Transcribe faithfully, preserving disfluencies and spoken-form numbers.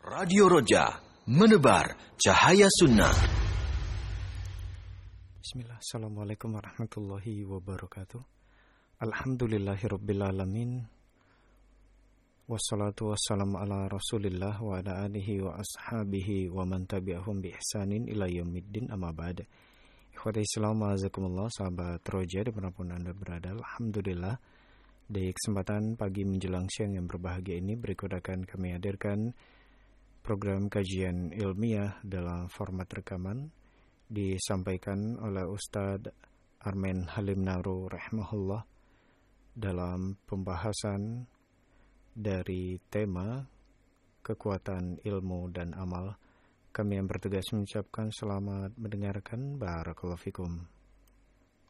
Radio Roja, menebar cahaya sunnah. Bismillah, Assalamualaikum warahmatullahi wabarakatuh. Alhamdulillahirrabbilalamin. Wassalatu wassalamu ala rasulillah wa ala alihi wa ashabihi wa man tabi'ahum bi ihsanin ila yaumiddin, amma ba'd. Ikhwati Islam, azakumullah, sahabat Roja dimanapun Anda berada. Alhamdulillah, di kesempatan pagi menjelang siang yang berbahagia ini, berikut akan kami hadirkan program kajian ilmiah dalam format rekaman, disampaikan oleh Ustadz Armen Halim Naru rahimahullah dalam pembahasan dari tema kekuatan ilmu dan amal. Kami yang bertugas mengucapkan selamat mendengarkan. Barakallahu fikum.